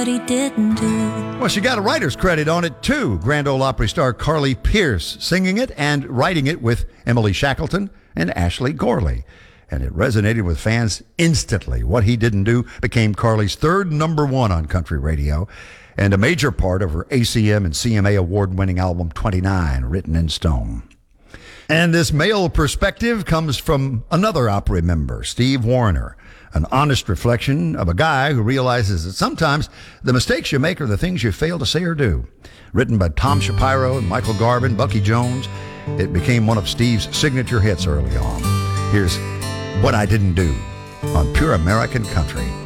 what he didn't do. Well, she got a writer's credit on it, too. Grand Ole Opry star Carly Pearce singing it and writing it with Emily Shackleton and Ashley Gorley. And it resonated with fans instantly. What He Didn't Do became Carly's third number one on country radio and a major part of her ACM and CMA award-winning album 29, Written in Stone. And this male perspective comes from another Opry member, Steve Wariner, an honest reflection of a guy who realizes that sometimes the mistakes you make are the things you fail to say or do. Written by Tom Shapiro and Michael Garvin, Bucky Jones, it became one of Steve's signature hits early on. Here's What I Didn't Do on Pure American Country.